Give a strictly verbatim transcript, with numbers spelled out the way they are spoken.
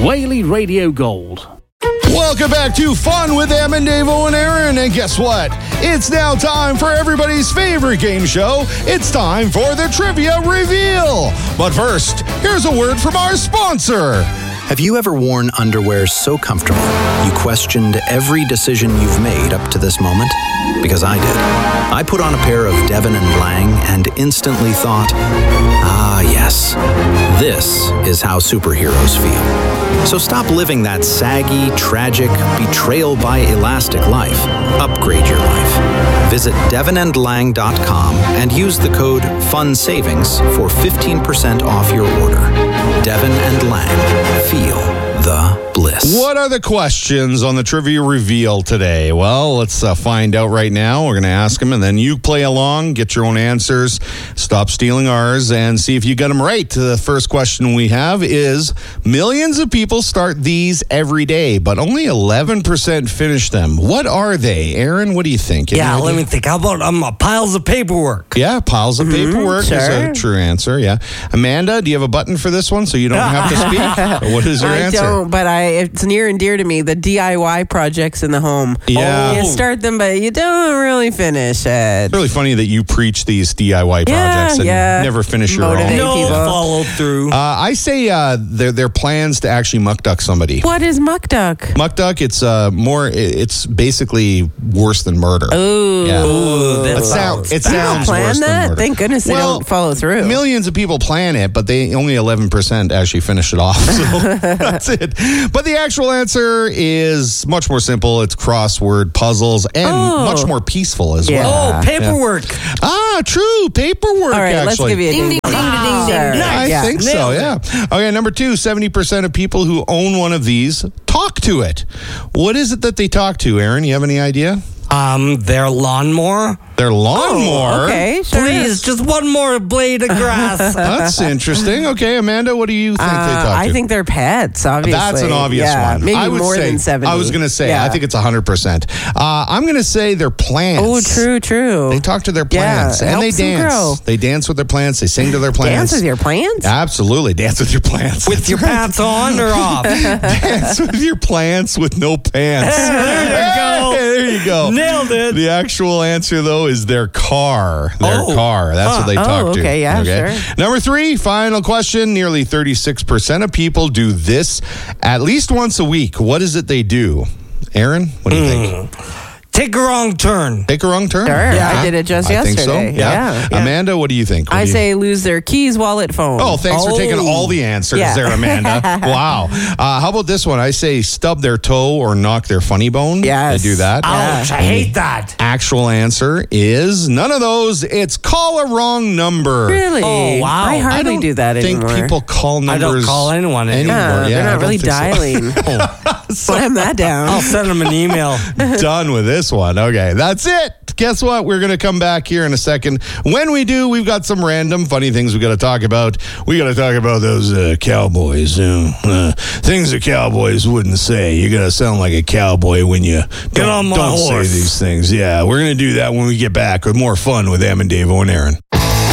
Whaley Radio Gold. Welcome back to Fun with Em and Dave and Aaron. And guess what? It's now time for everybody's favorite game show. It's time for the Trivia Reveal. But first, here's a word from our sponsor. Have you ever worn underwear so comfortable you questioned every decision you've made up to this moment? Because I did. I put on a pair of Devon and Lang and instantly thought, ah, yes, this is how superheroes feel. So stop living that saggy, tragic, betrayal by elastic life. Upgrade your life. Visit devon and lang dot com and use the code FUNSAVINGS for fifteen percent off your order. Devon and Lang. Feel the bliss. What are the questions on the Trivia Reveal today? Well, let's uh, find out right now. We're going to ask them, and then you play along, get your own answers, stop stealing ours, and see if you got them right. The first question we have is, millions of people start these every day, but only eleven percent finish them. What are they? Aaron, what do you think? Any Yeah, idea? let me think. How about um, piles of paperwork? Yeah, piles of Mhm, paperwork is sure. a true answer, yeah. Amanda, do you have a button for this one so you don't have to speak? What is your I answer? don't, but I it's near and dear to me, the D I Y projects in the home. Yeah. You start them, but you don't really finish it. It's really funny that you preach these D I Y Yeah, projects and yeah. never finish your Motivate own. No people. follow through. Uh, I say uh, they're, they're plans to actually muck duck somebody. What is muck duck? Muck duck, it's uh, more. It's basically worse than murder. Ooh. Yeah. Ooh, that It, sound, sounds it bad. sounds Plan worse than that? murder. Thank goodness they Well, don't follow through. Millions of people plan it, but they only eleven percent actually finish it off. So that's it. But the actual answer is much more simple. It's crossword puzzles and Oh. much more peaceful as Yeah. well. Oh, paperwork. Ah, true. Paperwork, All right, let's actually. give you a ding, ding, ding, ding, ding, ding. I Yeah. think so, Nailed yeah. Okay, number two, seventy percent of people who own one of these talk to it. What is it that they talk to, Aaron? You have any idea? Um, their lawnmower. Their lawnmower. Oh, okay, sure. Please, just one more blade of grass. That's interesting. Okay, Amanda, what do you think Uh, they talk to? I think they're pets, obviously. That's an obvious yeah, one. Maybe I would more say, than seventy. I was going to say, Yeah. I think it's one hundred percent. Uh, I'm going to say they're plants. Oh, true, true. They talk to their plants. Yeah, it and they helps them dance. grow. They dance with their plants. They sing to their plants. Dance with your plants? Absolutely. Dance with your plants. With your pants on or off? Dance with your plants with no pants. There you go. There you go. Nailed it. The actual answer, though, is their car. Their Oh. car. That's what they Oh, talk to. okay, yeah, sure. Number three, final question. Nearly thirty-six percent of people do this at least once a week. What is it they do? Aaron, what do you think? Take a wrong turn. Take a wrong turn? Sure, Yeah. I did it just I think so. yesterday. Yeah. Yeah. Amanda, what do you think? What I do you- say lose their keys, wallet, phone. Oh, thanks for taking Oh. all the answers Yeah. there, Amanda. Wow. Uh, how about this one? I say stub their toe or knock their funny bone. Yes. They do that. Ouch, I hate that. Actual answer is none of those. It's call a wrong number. Really? Oh, wow. I I hardly don't do that think anymore. people call I numbers. don't call anyone anymore. Yeah, Yeah, they're I not don't really think so. dialing. Slam that down. I'll send them an email. Done with this one. Okay, that's it. Guess what? We're going to come back here in a second. When we do, we've got some random funny things we got to talk about. We got to talk about those uh, cowboys. Uh, uh, things that cowboys wouldn't say. You got to sound like a cowboy when you don't, on my don't horse. say these things. Yeah, we're going to do that when we get back with more fun with Em and Dave and Aaron.